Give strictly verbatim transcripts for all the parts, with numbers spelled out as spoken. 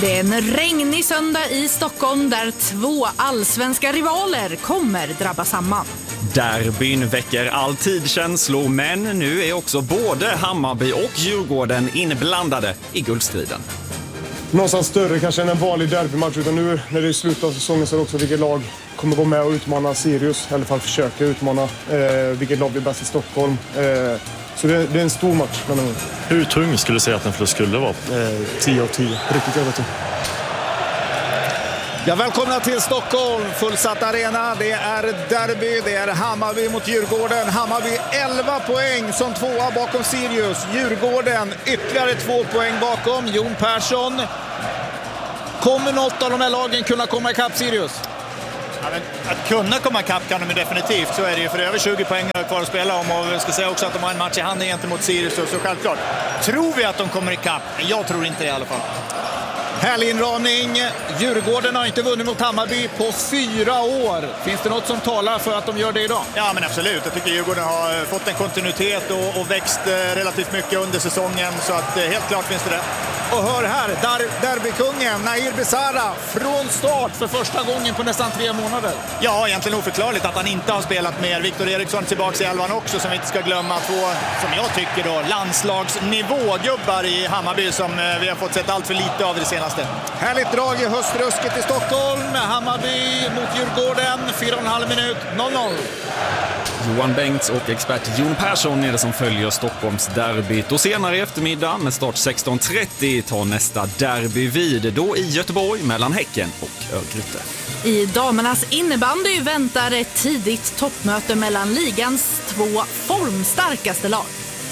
Det är en regnig söndag i Stockholm där två allsvenska rivaler kommer drabba samman. Derbyn väcker alltid känslor, men nu är också både Hammarby och Djurgården inblandade i guldstriden. Någonstans större kanske än en vanlig derbymatch, utan nu när det är slut av säsongen så är det också vilket lag kommer gå med och utmana Sirius, i alla fall försöka utmana eh, vilket lag blir bäst i Stockholm. Eh, så det, det är en stor match. Men, hur tung skulle du säga att en förlust skulle vara? Eh, tio av tio, riktigt jävla tung. Ja, välkomna till Stockholm, fullsatt arena. Det är derby, det är Hammarby mot Djurgården. Hammarby elva poäng som tvåa bakom Sirius. Djurgården ytterligare två poäng bakom. Jon Persson. Kommer något av de här lagen kunna komma ikapp Sirius? Ja, men att kunna komma ikapp kan de definitivt. Så är det ju, för över tjugo poäng kvar att spela om. Och jag ska säga också att de har en match i handen gentemot Sirius. Så självklart tror vi att de kommer ikapp. Jag tror inte det i alla fall. Härlig inramning. Djurgården har inte vunnit mot Hammarby på fyra år. Finns det något som talar för att de gör det idag? Ja, men absolut. Jag tycker Djurgården har fått en kontinuitet och, och växt relativt mycket under säsongen. Så att helt klart finns det det. Och hör här, der, derbykungen Nahir Besara från start för första gången på nästan tre månader. Ja, egentligen oförklarligt att han inte har spelat mer. Viktor Eriksson tillbaka i elvan också, som vi inte ska glömma. Två, som jag tycker då, landslagsnivågubbar i Hammarby som vi har fått sett allt för lite av det senaste. Härligt drag i höstrusket i Stockholm. Hammarby mot Djurgården, fyra och en halv minut, noll noll. Johan Bengts och expert Jon Persson är det som följer Stockholms derbyt. Och senare i eftermiddag med start sexton trettio tar nästa derby vid. Då i Göteborg mellan Häcken och Örgryte. I damernas innebandy väntar ett tidigt toppmöte mellan ligans två formstarkaste lag.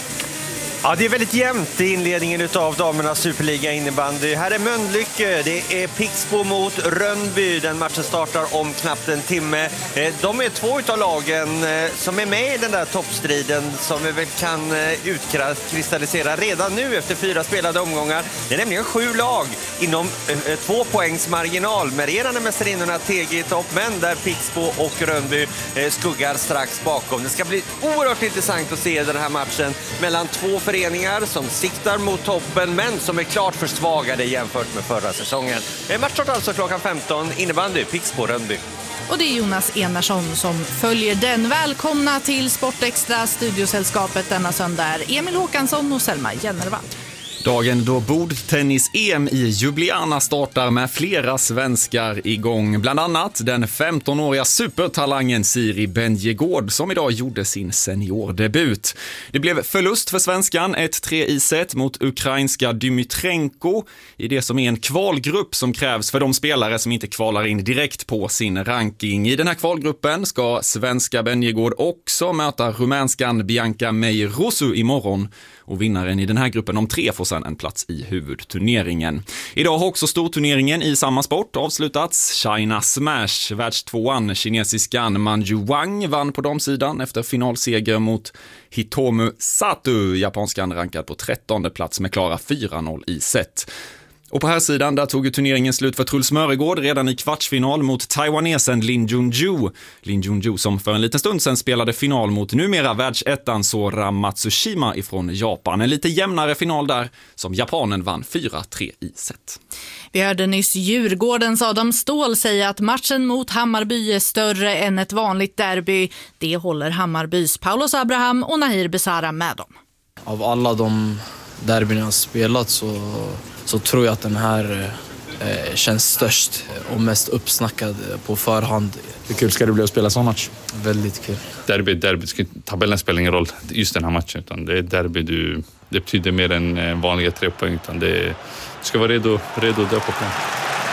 Ja, det är väldigt jämnt i inledningen av damernas Superliga innebandy. Här är Mölnlycke, det är Pixbo mot Rönnby. Den matchen startar om knappt en timme. De är två utav lagen som är med i den där toppstriden som vi väl kan utkristallisera redan nu efter fyra spelade omgångar. Det är nämligen sju lag inom två poängs marginal. Med regerande mästarinnorna T G i topp, men där Pixbo och Rönnby skuggar strax bakom. Det ska bli oerhört intressant att se den här matchen mellan två föreningar som siktar mot toppen men som är klart försvagade jämfört med förra säsongen. Matchstart alltså klockan femton, innebandy, Pixbo, Rönnby. Och det är Jonas Enarsson som följer den. Välkomna till Sportextra, studiosällskapet denna söndag är Emil Håkansson och Selma Jennervall. Dagen då bordtennis-E M i Ljubljana startar med flera svenskar igång. Bland annat den femtonåriga supertalangen Siri Benjegård som idag gjorde sin seniordebut. Det blev förlust för svenskan, ett tre i set mot ukrainska Dymitrenko i det som är en kvalgrupp som krävs för de spelare som inte kvalar in direkt på sin ranking. I den här kvalgruppen ska svenska Benjegård också möta rumänskan Bianca Meirusu imorgon. Och vinnaren i den här gruppen om tre får sedan en plats i huvudturneringen. Idag har också storturneringen i samma sport avslutats. China Smash, världstvåan, kinesiskan Manju Wang vann på damsidan efter finalseger mot Hitomu Sato, japanskan rankad på trettonde plats med klara fyra noll i set. Och på här sidan där tog turneringen slut för Truls Mörregård redan i kvartsfinal mot taiwanesen Lin Junju. Lin Junju som för en liten stund sedan spelade final mot numera världsettan Sora Matsushima ifrån Japan. En lite jämnare final där som japanen vann fyra tre i set. Vi hörde nyss Djurgårdens Adam Ståhl säga att matchen mot Hammarby är större än ett vanligt derby. Det håller Hammarbys Paulos Abraham och Nahir Besara med dem. Av alla de derbyn jag har spelat så, så tror jag att den här eh, känns störst och mest uppsnackad på förhand. Hur kul ska det bli att spela sån match? Väldigt kul. Derby, derby. Tabellen spelar ingen roll just den här matchen. Utan det är derby. Du, det betyder mer än vanliga tre poäng. Utan det, du ska vara redo, redo att dö på plan.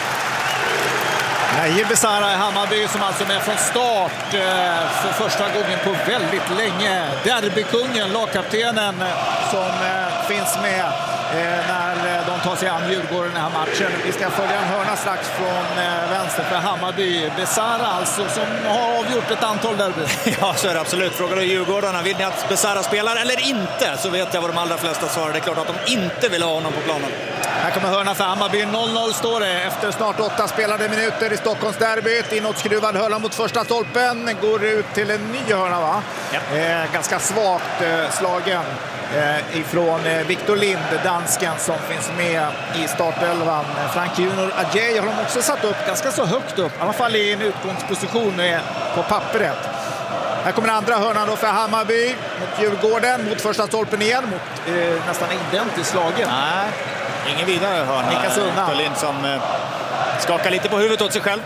Nahir Besara i Hammarby som alltså är med från start för första gången på väldigt länge. Derbykungen, lagkaptenen som finns med när de tar sig an Djurgården i den här matchen. Vi ska följa en hörna strax från vänster för Hammarby. Besara alltså som har avgjort ett antal derby. Ja, så är det absolut. Frågar du Djurgårdarna, vill ni att Besara spelar eller inte? Så vet jag vad de allra flesta svarar. Det är klart att de inte vill ha honom på planen. Här kommer hörna för Hammarby. noll noll står det efter snart åtta spelade minuter i Stockholmsderbyt. Inåtskruvad hörna mot första stolpen. Går ut till en ny hörna, va? Ja. Eh, ganska svagt eh, slagen. eh, ifrån eh, Victor Lind, dansken som finns med i startelvan. Frank Junior Adjei har de också satt upp ganska så högt upp, i alla fall i en utgångsposition eh, på pappret. Här kommer andra hörnan då för Hammarby mot Djurgården, mot första stolpen igen, mot eh, nästan identiskt slagen. Nej, ingen vidare hörna. Nickas undan. Victor Lind som eh, skakar lite på huvudet åt sig själv.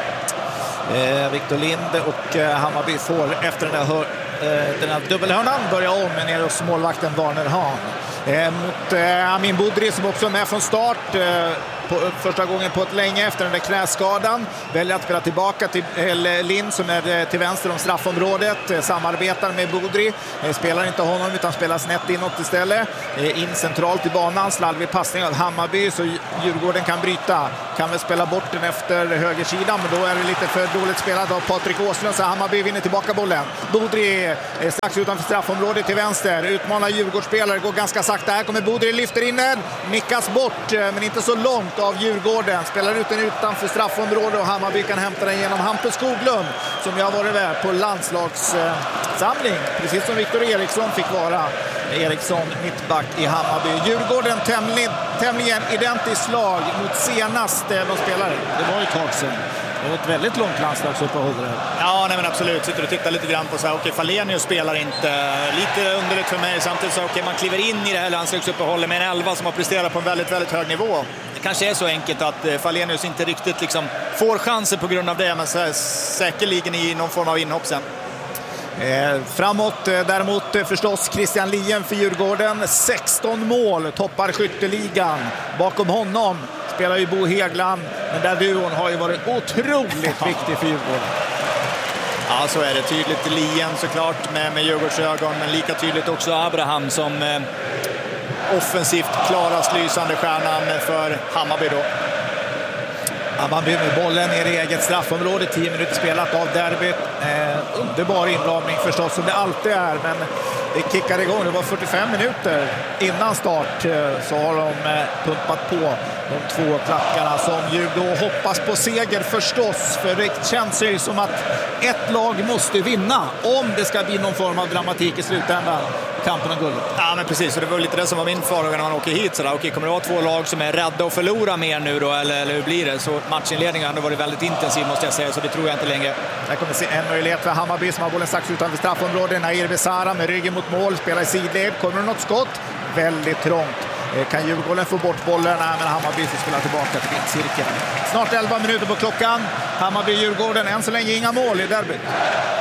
Eh, Victor Lind och eh, Hammarby får efter den här, hör, eh, den här dubbelhörnan börja om nere hos målvakten Warner Hahn. Eh, mot eh, Amin Budri som också är med från start eh, på, första gången på ett länge efter den där knäskadan. Väljer att spela tillbaka till eh, Lind som är eh, till vänster om straffområdet. Eh, samarbetar med Budri. Eh, spelar inte honom utan spelar snett inåt istället. Eh, in centralt i banan. Slarvig passning av Hammarby så Djurgården kan bryta. Kan väl spela bort den efter högersidan, men då är det lite för dåligt spelat av Patrik Åslund så Hammarby vinner tillbaka bollen. Budri är strax utanför straffområdet till vänster. Utmanar Djurgårdsspelare, går ganska sakta. Här kommer Budri, lyfter in den. Nickas bort, men inte så långt av Djurgården. Spelar ut den utanför straffområdet och Hammarby kan hämta den genom Hampus Skoglund som jag har varit med på landslagssamling. Precis som Victor Eriksson fick vara. Eriksson mittback i Hammarby. Djurgården tämligen, tämligen identiskt slag mot senast de spelare. Det var ju ett tag sedan. Det var ett väldigt långt landslagsuppehåll där. Ja, nej men absolut. Sitter och tittar lite grann på så här, okej, Falenius spelar inte. Lite underligt för mig. Samtidigt så okej, man kliver in i det här landslagsuppehållet med en elva som har presterat på en väldigt, väldigt hög nivå. Det kanske är så enkelt att Falenius inte riktigt liksom får chanser på grund av det, men så här, säkerligen i någon form av inhopp sen. Eh, framåt eh, däremot eh, förstås Christian Lien för Djurgården. sexton mål, toppar skytteligan. Bakom honom spelar ju Bo Hegland, men där duon har ju varit otroligt viktig för Djurgården. Ja, så är det tydligt. Lien såklart med, med Djurgårdsögon, men lika tydligt också Abraham som eh, offensivt klarast lysande stjärnan för Hammarby då. Hammarby med bollen ner i eget straffområde, tio minuter spelat av derbyt. Eh, underbar inramning förstås som det alltid är, men det kickade igång. Det var fyrtiofem minuter innan start eh, så har de eh, pumpat på de två klackarna som ju då hoppas på seger förstås, för det känns ju som att ett lag måste vinna om det ska bli någon form av dramatik i slutändan. Kampen om guld. Ja, men precis. Och det var lite det som var min farhåga när man åker hit. Så där, okej, kommer det vara två lag som är rädda att förlora mer nu då? Eller, eller hur blir det? Så matchinledningen har varit väldigt intensiv måste jag säga. Så det tror jag inte längre. Här kommer se en möjlighet för Hammarby som har bollen strax utanför straffområdet. Nahir Besara med ryggen mot mål. Spelar i sidled. Kommer det något skott? Väldigt trångt. Kan Djurgården få bort bollen? Nej, men Hammarby får spela tillbaka till cirkeln. Snart elva minuter på klockan. Hammarby-Djurgården. Än så länge inga mål i derbyt.